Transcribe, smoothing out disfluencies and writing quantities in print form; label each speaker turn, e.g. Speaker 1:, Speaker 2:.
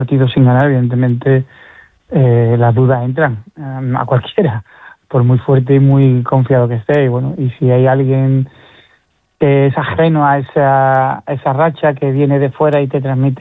Speaker 1: partidos sin ganar, evidentemente las dudas entran a cualquiera, por muy fuerte y muy confiado que esté. Y bueno, y si hay alguien que es ajeno a esa racha, que viene de fuera y te transmite